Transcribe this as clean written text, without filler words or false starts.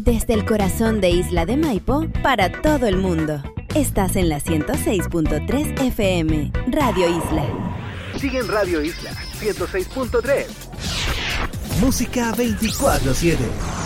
Desde el corazón de Isla de Maipo para todo el mundo. Estás en la 106.3 FM, Radio Isla. Sigue en Radio Isla 106.3. Música 24/7.